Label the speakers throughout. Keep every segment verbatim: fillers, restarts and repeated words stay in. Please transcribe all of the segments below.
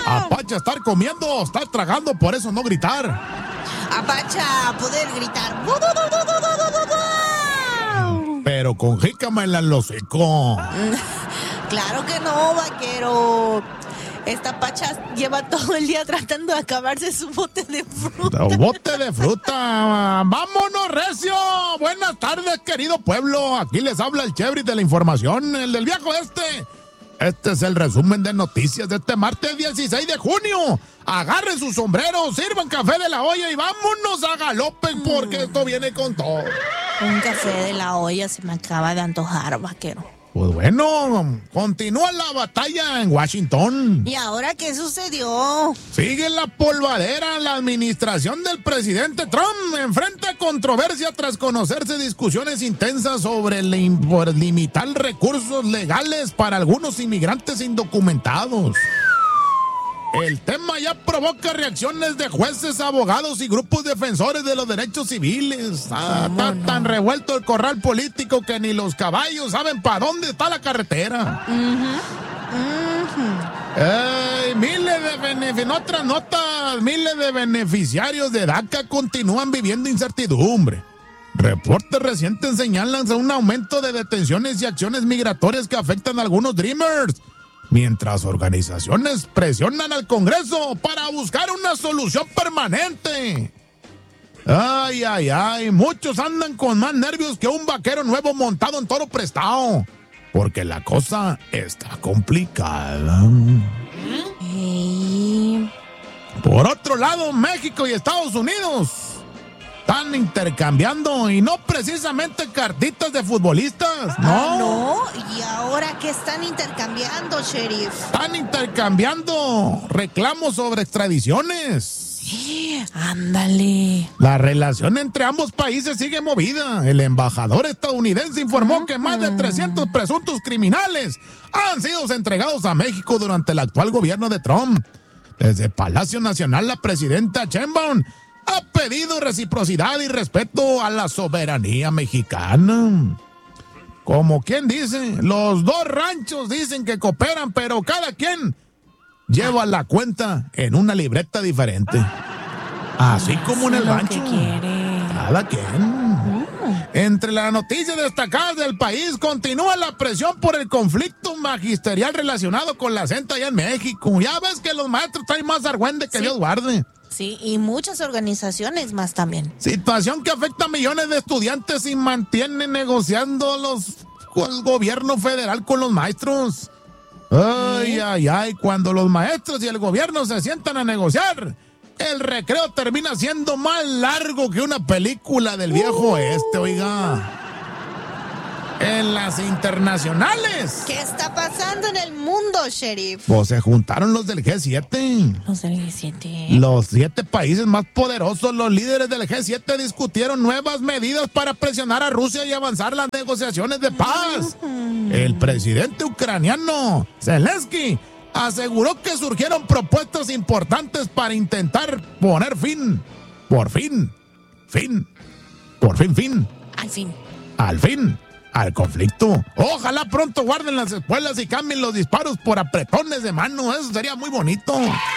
Speaker 1: Apacha, estar comiendo, estar tragando, por eso no gritar.
Speaker 2: Apacha, poder gritar.
Speaker 1: Pero con jícama en el hocico.
Speaker 2: Claro que no, vaquero. Esta Pacha lleva todo el día tratando de acabarse su bote de fruta.
Speaker 1: Un bote de fruta. ¡Vámonos, recio! Buenas tardes, querido pueblo. Aquí les habla el Chevry de la información, el del viejo este. Este es el resumen de noticias de este martes dieciséis de junio. Agarren sus sombreros, sirvan café de la olla y vámonos a galope porque mm. esto viene con todo.
Speaker 2: Un café de la olla se me acaba de antojar, vaquero.
Speaker 1: Pues bueno, continúa la batalla en Washington.
Speaker 2: ¿Y ahora qué sucedió?
Speaker 1: Sigue la polvadera. La administración del presidente Trump enfrenta controversia tras conocerse discusiones intensas sobre el, por limitar recursos legales para algunos inmigrantes indocumentados. El tema ya provoca reacciones de jueces, abogados y grupos defensores de los derechos civiles. Ah, está no? tan revuelto el corral político que ni los caballos saben para dónde está la carretera. Uh-huh. Uh-huh. Ey, miles de beneficiarios, en otras notas, miles de beneficiarios de DACA continúan viviendo incertidumbre. Reportes recientes señalan un aumento de detenciones y acciones migratorias que afectan a algunos Dreamers, mientras organizaciones presionan al Congreso para buscar una solución permanente. Ay, ay, ay, muchos andan con más nervios que un vaquero nuevo montado en toro prestado, porque la cosa está complicada.
Speaker 2: ¿Eh?
Speaker 1: Por otro lado, México y Estados Unidos están intercambiando, y no precisamente cartitas de futbolistas, ¿no?
Speaker 2: Ah, ¿no? ¿Y ahora qué están intercambiando, sheriff?
Speaker 1: Están intercambiando reclamos sobre extradiciones.
Speaker 2: Sí, ándale.
Speaker 1: La relación entre ambos países sigue movida. El embajador estadounidense informó uh-huh. que más de trescientos presuntos criminales han sido entregados a México durante el actual gobierno de Trump. Desde Palacio Nacional, la presidenta Sheinbaum ha pedido reciprocidad y respeto a la soberanía mexicana. Como quien dice, los dos ranchos dicen que cooperan, pero cada quien lleva la cuenta en una libreta diferente. Así como en el rancho. Cada quien. Entre las noticias destacadas del país, continúa la presión por el conflicto magisterial relacionado con la CENTA allá en México. Ya ves que los maestros traen más argüende que sí. Dios guarde.
Speaker 2: Sí, y muchas organizaciones más también.
Speaker 1: Situación que afecta a millones de estudiantes y mantiene negociando los, el gobierno federal con los maestros. Ay, ¿Eh? ay, ay, cuando los maestros y el gobierno se sientan a negociar, el recreo termina siendo más largo que una película del viejo oeste, uh. oiga. En las internacionales.
Speaker 2: ¿Qué está pasando en el mundo, sheriff?
Speaker 1: Pues se juntaron los del G siete.
Speaker 2: Los del G siete.
Speaker 1: Los siete países más poderosos, los líderes del G siete discutieron nuevas medidas para presionar a Rusia y avanzar las negociaciones de paz. Uh-huh. El presidente ucraniano Zelensky aseguró que surgieron propuestas importantes para intentar poner fin, por fin, fin, por fin, fin.
Speaker 2: Al fin.
Speaker 1: Al fin. Al conflicto. Ojalá pronto guarden las espuelas y cambien los disparos por apretones de mano. Eso sería muy bonito.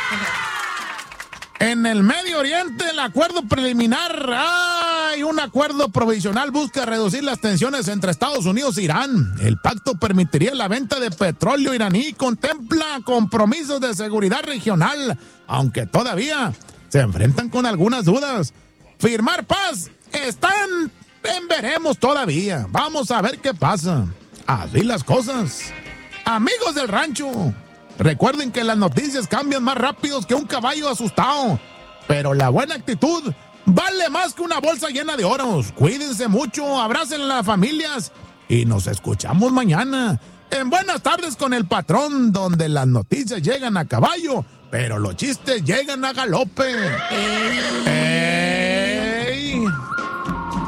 Speaker 1: En el Medio Oriente, el acuerdo preliminar, hay un acuerdo provisional busca reducir las tensiones entre Estados Unidos e Irán. El pacto permitiría la venta de petróleo iraní y contempla compromisos de seguridad regional, aunque todavía se enfrentan con algunas dudas. Firmar paz están en veremos todavía. Vamos a ver qué pasa. Así las cosas. Amigos del rancho, recuerden que las noticias cambian más rápido que un caballo asustado, pero la buena actitud vale más que una bolsa llena de oros. Cuídense mucho, abracen a las familias y nos escuchamos mañana en Buenas Tardes con el Patrón, donde las noticias llegan a caballo, pero los chistes llegan a galope. ¡Ey! ¡Ey!